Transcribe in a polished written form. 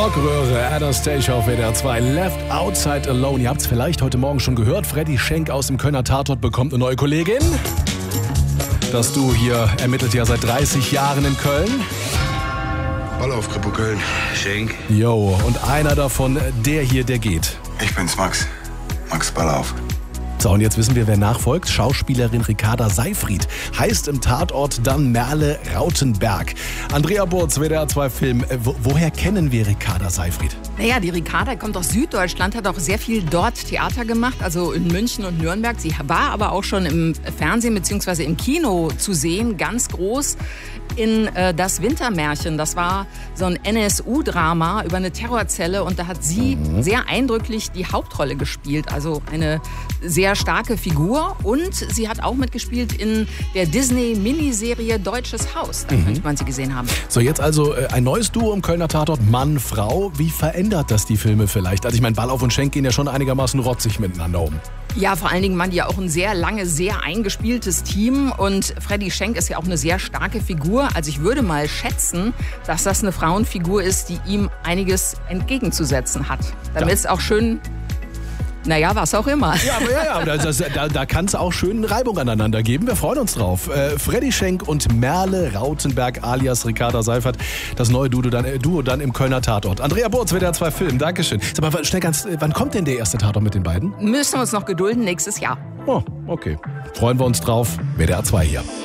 Rockröhre, Anastasia auf WDR 2, Left Outside Alone. Ihr habt es vielleicht heute Morgen schon gehört, Freddy Schenk aus dem Kölner Tatort bekommt eine neue Kollegin. Das Duo hier ermittelt ja seit 30 Jahren in Köln. Ball auf, Kripo Köln. Schenk. Jo, und einer davon, der geht. Ich bin's, Max. Max Ballauf. So, und jetzt wissen wir, wer nachfolgt. Schauspielerin Ricarda Seyfried heißt im Tatort dann Merle Rautenberg. Andrea Burz, WDR 2 Film. Woher kennen wir Ricarda Seyfried? Naja, die Ricarda kommt aus Süddeutschland, hat auch sehr viel dort Theater gemacht, also in München und Nürnberg. Sie war aber auch schon im Fernsehen bzw. im Kino zu sehen, ganz groß in Das Wintermärchen. Das war so ein NSU-Drama über eine Terrorzelle und da hat sie sehr eindrücklich die Hauptrolle gespielt. Also eine sehr starke Figur und sie hat auch mitgespielt in der Disney-Miniserie Deutsches Haus. Da könnte man sie gesehen haben. So, jetzt also ein neues Duo im Kölner Tatort, Mann, Frau. Wie verändert das die Filme vielleicht? Also ich meine, Ballauf und Schenk gehen ja schon einigermaßen rotzig miteinander um. Ja, vor allen Dingen waren die ja auch ein sehr langes, sehr eingespieltes Team und Freddy Schenk ist ja auch eine sehr starke Figur. Also ich würde mal schätzen, dass das eine Frauenfigur ist, die ihm einiges entgegenzusetzen hat. Damit es auch schön, naja, was auch immer. Ja, aber da kann es auch schön Reibung aneinander geben. Wir freuen uns drauf. Freddy Schenk und Merle Rautenberg alias Ricarda Seyfried, das neue Duo dann im Kölner Tatort. Andrea Burz, WDR 2 Film, Dankeschön. Sag mal, schnell wann kommt denn der erste Tatort mit den beiden? Müssen wir uns noch gedulden, nächstes Jahr. Oh, okay. Freuen wir uns drauf. WDR 2 hier.